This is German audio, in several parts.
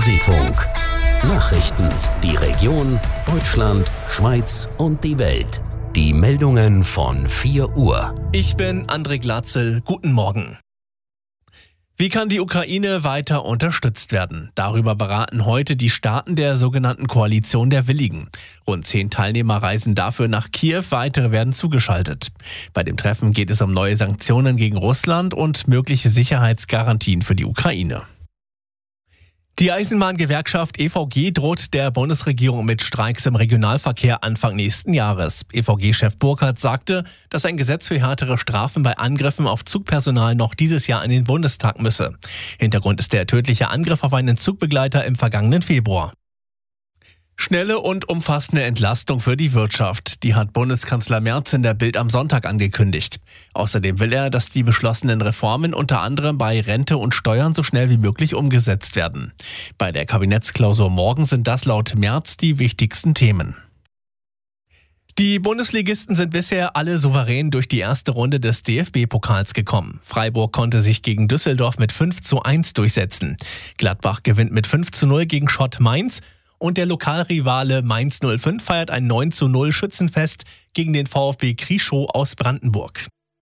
Seefunk. Nachrichten, die Region, Deutschland, Schweiz und die Welt. Die Meldungen von 4 Uhr. Ich bin André Glatzel. Guten Morgen. Wie kann die Ukraine weiter unterstützt werden? Darüber beraten heute die Staaten der sogenannten Koalition der Willigen. Rund 10 Teilnehmer reisen dafür nach Kiew, weitere werden zugeschaltet. Bei dem Treffen geht es um neue Sanktionen gegen Russland und mögliche Sicherheitsgarantien für die Ukraine. Die Eisenbahngewerkschaft EVG droht der Bundesregierung mit Streiks im Regionalverkehr Anfang nächsten Jahres. EVG-Chef Burkhardt sagte, dass ein Gesetz für härtere Strafen bei Angriffen auf Zugpersonal noch dieses Jahr in den Bundestag müsse. Hintergrund ist der tödliche Angriff auf einen Zugbegleiter im vergangenen Februar. Schnelle und umfassende Entlastung für die Wirtschaft. Die hat Bundeskanzler Merz in der Bild am Sonntag angekündigt. Außerdem will er, dass die beschlossenen Reformen unter anderem bei Rente und Steuern so schnell wie möglich umgesetzt werden. Bei der Kabinettsklausur morgen sind das laut Merz die wichtigsten Themen. Die Bundesligisten sind bisher alle souverän durch die erste Runde des DFB-Pokals gekommen. Freiburg konnte sich gegen Düsseldorf mit 5:1 durchsetzen. Gladbach gewinnt mit 5:0 gegen Schott Mainz. Und der Lokalrivale Mainz 05 feiert ein 9:0 Schützenfest gegen den VfB Krieschow aus Brandenburg.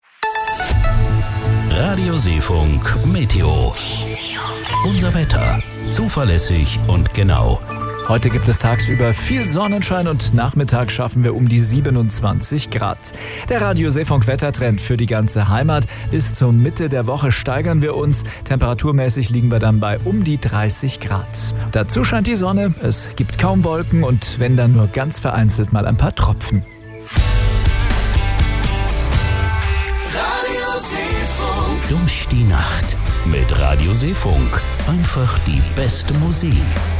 Radio Seefunk Meteo. Unser Wetter. Zuverlässig und genau. Heute gibt es tagsüber viel Sonnenschein und nachmittags schaffen wir um die 27 Grad. Der Radio Seefunk Wettertrend für die ganze Heimat. Bis zur Mitte der Woche steigern wir uns. Temperaturmäßig liegen wir dann bei um die 30 Grad. Dazu scheint die Sonne, es gibt kaum Wolken und wenn dann nur ganz vereinzelt mal ein paar Tropfen. Radio Seefunk. Durch die Nacht mit Radio Seefunk. Einfach die beste Musik.